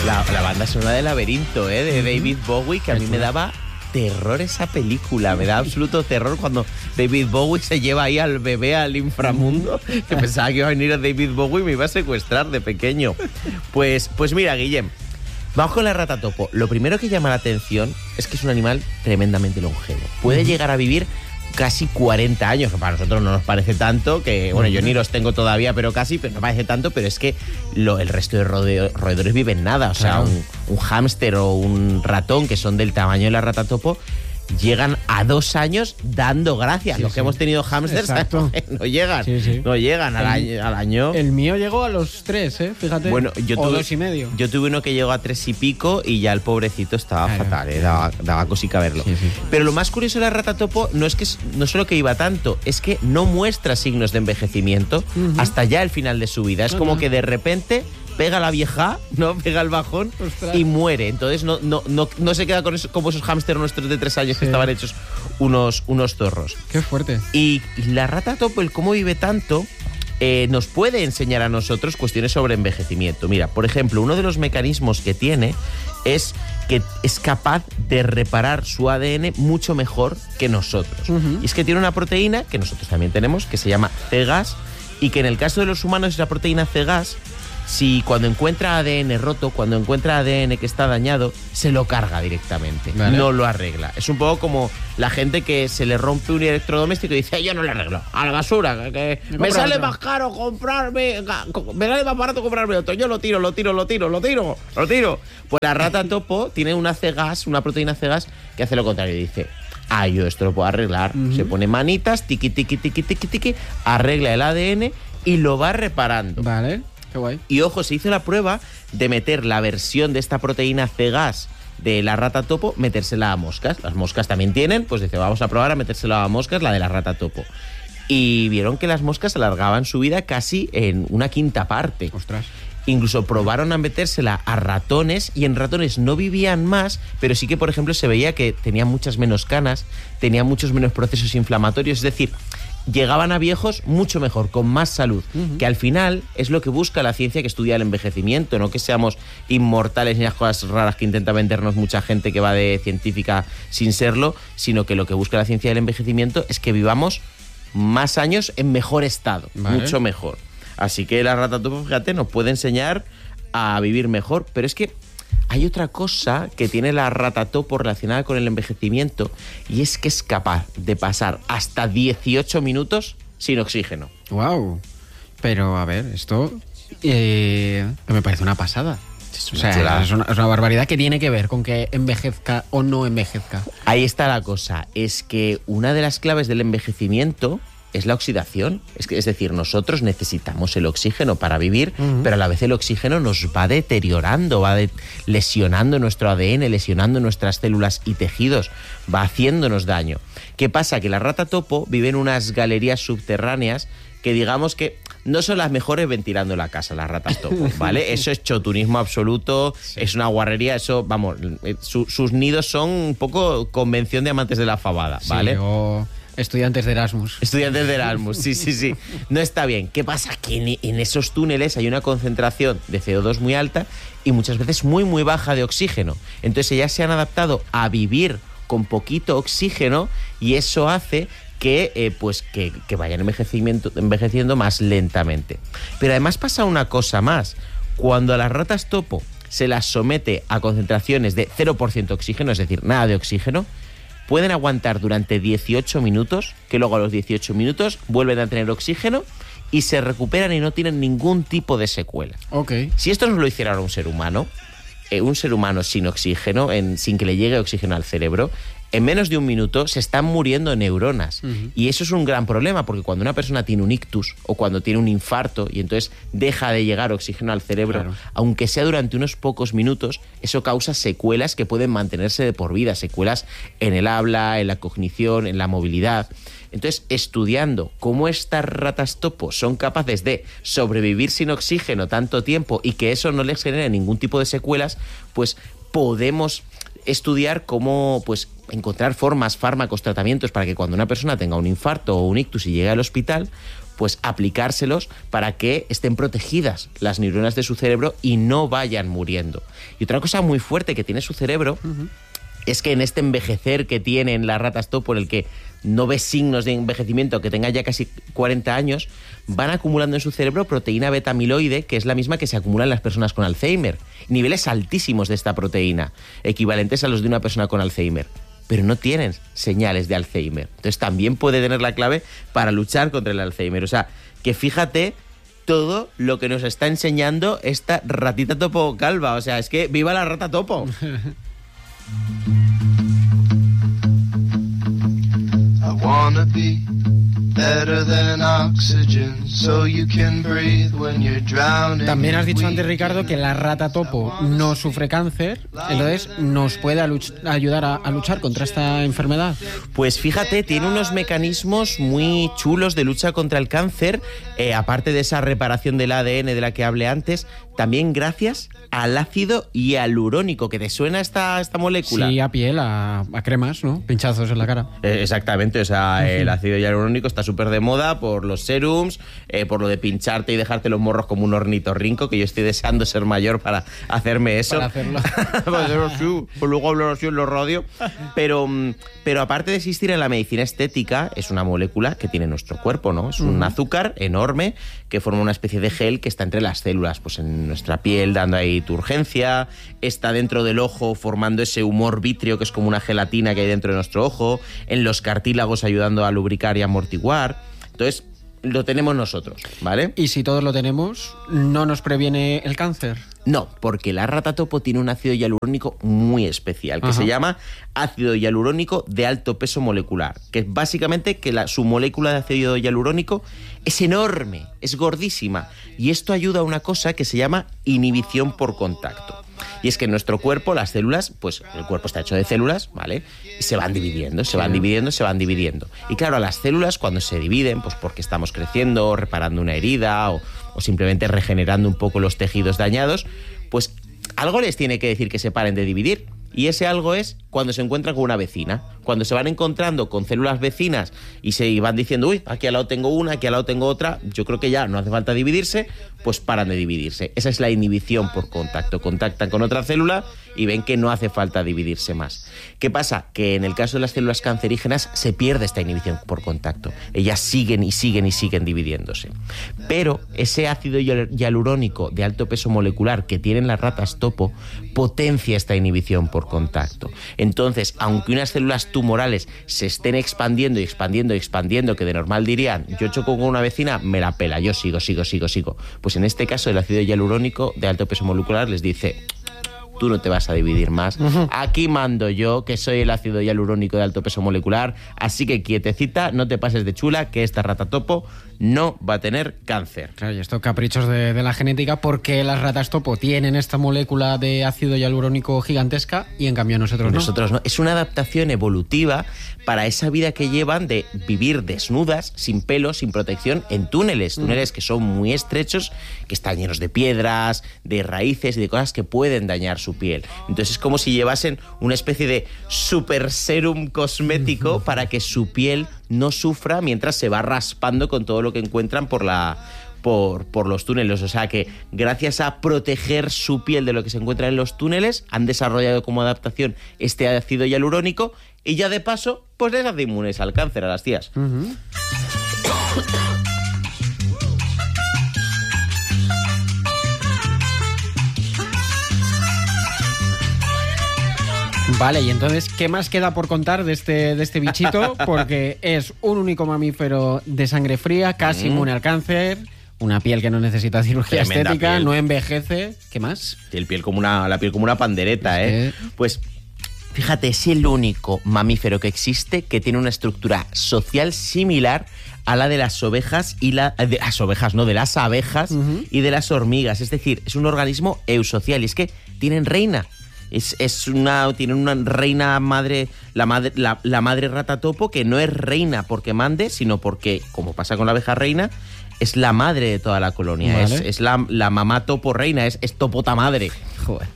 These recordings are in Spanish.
La banda sonora de Laberinto, de David Bowie, que a mí me daba terror esa película. Me da absoluto terror cuando David Bowie se lleva ahí al bebé al inframundo, que pensaba que iba a venir a David Bowie y me iba a secuestrar de pequeño. Pues mira, Guillem, vamos con la rata topo. Lo primero que llama la atención es que es un animal tremendamente longevo. Puede llegar a vivir casi 40 años, que para nosotros no nos parece tanto, que bueno, yo ni los tengo todavía, pero casi, pero no parece tanto, pero es que el resto de roedores viven nada. O sea, un hámster o un ratón, que son del tamaño de la rata topo, llegan a 2 años dando gracias. Los que hemos tenido hámsters no llegan, no llegan al año. El mío llegó a los 3, fíjate. Bueno, o 2 y medio. Yo tuve uno que llegó a 3 y pico y ya el pobrecito estaba fatal, daba cosica verlo. Pero lo más curioso de la rata topo no solo que iba tanto, es que no muestra signos de envejecimiento hasta ya el final de su vida. Es como que de repente pega la vieja, ¿no? Pega el bajón. ¡Ostras! Y muere. Entonces no se queda con eso, como esos hámsters nuestros de 3 años que estaban hechos unos zorros. ¡Qué fuerte! Y la rata topo, el cómo vive tanto, nos puede enseñar a nosotros cuestiones sobre envejecimiento. Mira, por ejemplo, uno de los mecanismos que tiene es que es capaz de reparar su ADN mucho mejor que nosotros. Y es que tiene una proteína, que nosotros también tenemos, que se llama C-Gas, y que en el caso de los humanos esa proteína C-Gas, si cuando encuentra ADN roto, cuando encuentra ADN que está dañado, se lo carga directamente, no lo arregla. Es un poco como la gente que se le rompe un electrodoméstico y dice, yo no lo arreglo, a la basura, que me sale más caro comprarme, me sale más barato comprarme otro, yo lo tiro. Pues la rata topo tiene una C-Gas, una proteína C-Gas que hace lo contrario, y dice, yo esto lo puedo arreglar. Se pone manitas, tiqui, arregla el ADN y lo va reparando. Vale. Qué guay. Y ojo, se hizo la prueba de meter la versión de esta proteína C-Gas de la rata topo, metérsela a moscas. Las moscas también tienen, pues dice, vamos a probar a metérsela a moscas, la de la rata topo. Y vieron que las moscas alargaban su vida casi en una quinta parte. ¡Ostras! Incluso probaron a metérsela a ratones y en ratones no vivían más, pero sí que, por ejemplo, se veía que tenían muchas menos canas, tenían muchos menos procesos inflamatorios, es decir, llegaban a viejos mucho mejor, con más salud, que al final es lo que busca la ciencia que estudia el envejecimiento, no que seamos inmortales ni las cosas raras que intenta vendernos mucha gente que va de científica sin serlo, sino que lo que busca la ciencia del envejecimiento es que vivamos más años en mejor estado, mucho mejor. Así que la rata topo, fíjate, nos puede enseñar a vivir mejor, pero es que hay otra cosa que tiene la rata topo relacionada con el envejecimiento, y es que es capaz de pasar hasta 18 minutos sin oxígeno. ¡Wow! Pero, a ver, esto me parece una pasada. O sea, es una barbaridad que tiene que ver con que envejezca o no envejezca. Ahí está la cosa, es que una de las claves del envejecimiento es la oxidación. Es decir, nosotros necesitamos el oxígeno para vivir, pero a la vez el oxígeno nos va deteriorando, va lesionando nuestro ADN, lesionando nuestras células y tejidos, va haciéndonos daño. ¿Qué pasa? Que la rata topo vive en unas galerías subterráneas que digamos que no son las mejores ventilando la casa, las ratas topo, ¿vale? Eso es chotunismo absoluto, es una guarrería, eso, vamos, sus nidos son un poco convención de amantes de la fabada, ¿vale? Sí, o estudiantes de Erasmus. Estudiantes de Erasmus, sí. No está bien. ¿Qué pasa? Que en esos túneles hay una concentración de CO2 muy alta y muchas veces muy, muy baja de oxígeno. Entonces ellas se han adaptado a vivir con poquito oxígeno y eso hace que vayan envejeciendo más lentamente. Pero además pasa una cosa más. Cuando a las ratas topo se las somete a concentraciones de 0% oxígeno, es decir, nada de oxígeno, pueden aguantar durante 18 minutos, que luego a los 18 minutos vuelven a tener oxígeno y se recuperan y no tienen ningún tipo de secuela. Okay. Si esto nos lo hiciera un ser humano sin oxígeno, sin que le llegue oxígeno al cerebro, en menos de un minuto se están muriendo neuronas. Y eso es un gran problema, porque cuando una persona tiene un ictus o cuando tiene un infarto y entonces deja de llegar oxígeno al cerebro, aunque sea durante unos pocos minutos, eso causa secuelas que pueden mantenerse de por vida, secuelas en el habla, en la cognición, en la movilidad. Entonces, estudiando cómo estas ratas topo son capaces de sobrevivir sin oxígeno tanto tiempo y que eso no les genere ningún tipo de secuelas, pues podemos estudiar cómo encontrar formas, fármacos, tratamientos para que cuando una persona tenga un infarto o un ictus y llegue al hospital, pues aplicárselos para que estén protegidas las neuronas de su cerebro y no vayan muriendo. Y otra cosa muy fuerte que tiene su cerebro es que en este envejecer que tienen las ratas topo, en el que no ves signos de envejecimiento, que tenga ya casi 40 años, van acumulando en su cerebro proteína beta-amiloide, que es la misma que se acumula en las personas con Alzheimer. Niveles altísimos de esta proteína, equivalentes a los de una persona con Alzheimer. Pero no tienen señales de Alzheimer. Entonces también puede tener la clave para luchar contra el Alzheimer. O sea, que fíjate todo lo que nos está enseñando esta ratita topo calva. O sea, es que ¡viva la rata topo! I wanna be better than oxygen, so you can breathe when you're drowning. También has dicho antes, Ricardo, que la rata topo no sufre cáncer, entonces nos puede ayudar a luchar contra esta enfermedad. Pues fíjate, tiene unos mecanismos muy chulos de lucha contra el cáncer, aparte de esa reparación del ADN de la que hablé antes, también gracias al ácido hialurónico. ¿Que te suena esta molécula? Sí, a piel, a cremas, ¿no? Pinchazos en la cara. Exactamente, o sea, el ácido hialurónico está súper de moda por los serums, por lo de pincharte y dejarte los morros como un ornitorrinco, que yo estoy deseando ser mayor para hacerme eso. Para hacerlo. Pues luego hablo así en los radios. Pero aparte de existir en la medicina estética, es una molécula que tiene nuestro cuerpo, ¿no? Es un azúcar enorme que forma una especie de gel que está entre las células, pues en nuestra piel dando ahí turgencia, está dentro del ojo formando ese humor vítreo que es como una gelatina que hay dentro de nuestro ojo, en los cartílagos ayudando a lubricar y amortiguar. Entonces, lo tenemos nosotros, ¿vale? Y si todos lo tenemos, ¿no nos previene el cáncer? No, porque la rata topo tiene un ácido hialurónico muy especial, que se llama ácido hialurónico de alto peso molecular, que es básicamente que su molécula de ácido hialurónico es enorme, es gordísima, y esto ayuda a una cosa que se llama inhibición por contacto. Y es que en nuestro cuerpo, las células, pues el cuerpo está hecho de células, ¿vale? Y se van dividiendo. Y claro, a las células cuando se dividen, pues porque estamos creciendo, reparando una herida o simplemente regenerando un poco los tejidos dañados, pues algo les tiene que decir que se paren de dividir. Y ese algo es cuando se encuentran con una vecina. Cuando se van encontrando con células vecinas y se van diciendo, uy, aquí al lado tengo una, aquí al lado tengo otra, yo creo que ya no hace falta dividirse, pues paran de dividirse. Esa es la inhibición por contacto. Contactan con otra célula y ven que no hace falta dividirse más. ¿Qué pasa? Que en el caso de las células cancerígenas se pierde esta inhibición por contacto. Ellas siguen y siguen y siguen dividiéndose. Pero ese ácido hialurónico de alto peso molecular que tienen las ratas topo potencia esta inhibición por contacto. Entonces, aunque unas células tumorales se estén expandiendo y expandiendo y expandiendo, que de normal dirían, yo choco con una vecina, me la pela, yo sigo. Pues en este caso el ácido hialurónico de alto peso molecular les dice, tú no te vas a dividir más. Aquí mando yo, que soy el ácido hialurónico de alto peso molecular, así que quietecita, no te pases de chula, que esta rata topo no va a tener cáncer. Claro, y esto caprichos de la genética, porque las ratas topo tienen esta molécula de ácido hialurónico gigantesca y en cambio nosotros no. Nosotros no. Es una adaptación evolutiva para esa vida que llevan de vivir desnudas, sin pelo, sin protección, en túneles que son muy estrechos, que están llenos de piedras, de raíces y de cosas que pueden dañar su piel. Entonces es como si llevasen una especie de super serum cosmético para que su piel no sufra mientras se va raspando con todo lo que encuentran por los túneles. O sea que gracias a proteger su piel de lo que se encuentra en los túneles, han desarrollado como adaptación este ácido hialurónico y ya de paso, pues les hace inmunes al cáncer a las tías. Vale, y entonces, ¿qué más queda por contar de este bichito? Porque es un único mamífero de sangre fría, casi inmune al cáncer, una piel que no necesita cirugía estética, piel. No envejece. ¿Qué más? La piel como una pandereta, ¿eh? Pues fíjate, es el único mamífero que existe que tiene una estructura social similar a la de las ovejas y de las abejas y de las hormigas. Es decir, es un organismo eusocial y es que tienen reina. Tienen una reina madre, la madre rata topo, que no es reina porque mande, sino porque, como pasa con la abeja reina, es la madre de toda la colonia. Vale. Es la mamá topo reina, es topota madre. Joder.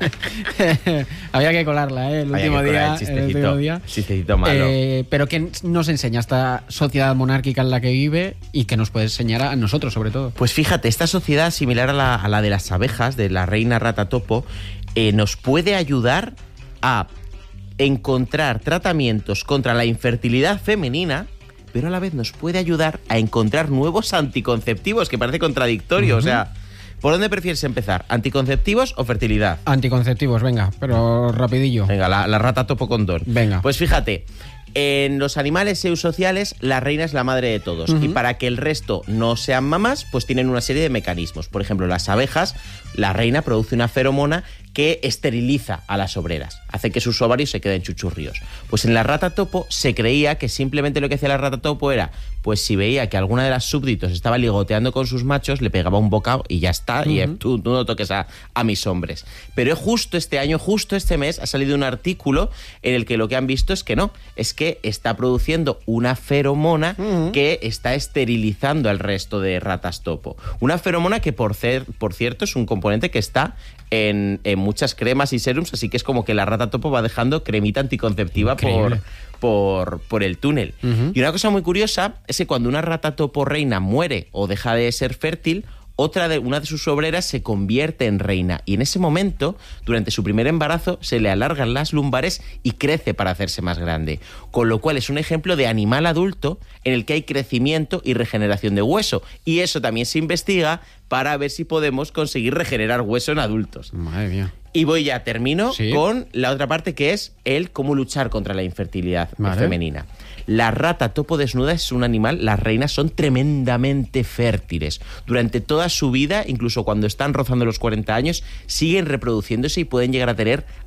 Había que colarla, ¿eh? El último día. Chistecito malo. Pero ¿qué nos enseña esta sociedad monárquica en la que vive y que nos puede enseñar a nosotros, sobre todo? Pues fíjate, esta sociedad similar a la de las abejas, de la reina rata topo, nos puede ayudar a encontrar tratamientos contra la infertilidad femenina, pero a la vez nos puede ayudar a encontrar nuevos anticonceptivos, que parece contradictorio. O sea, ¿por dónde prefieres empezar? ¿Anticonceptivos o fertilidad? Anticonceptivos, venga, pero rapidillo. Venga, la rata topo condón. Venga. Pues fíjate, en los animales eusociales la reina es la madre de todos. Y para que el resto no sean mamás, pues tienen una serie de mecanismos. Por ejemplo, las abejas, la reina produce una feromona que esteriliza a las obreras, hace que sus ovarios se queden chuchurríos. Pues en la rata topo se creía que simplemente lo que hacía la rata topo era, pues si veía que alguna de las súbditos estaba ligoteando con sus machos, le pegaba un bocado y ya está, y tú no toques a mis hombres. Pero justo este año, justo este mes, ha salido un artículo en el que lo que han visto es que no, es que está produciendo una feromona que está esterilizando al resto de ratas topo. Una feromona que, por cierto, es un componente que está en muchas cremas y serums, así que es como que la rata topo va dejando cremita anticonceptiva por el túnel. Y una cosa muy curiosa es que cuando una rata topo reina muere o deja de ser fértil, una de sus obreras se convierte en reina y en ese momento, durante su primer embarazo, se le alargan las lumbares y crece para hacerse más grande. Con lo cual es un ejemplo de animal adulto en el que hay crecimiento y regeneración de hueso. Y eso también se investiga para ver si podemos conseguir regenerar hueso en adultos. Madre mía. Y termino con la otra parte, que es el cómo luchar contra la infertilidad femenina. La rata topo desnuda es un animal, las reinas son tremendamente fértiles. Durante toda su vida, incluso cuando están rozando los 40 años, siguen reproduciéndose y pueden llegar a tener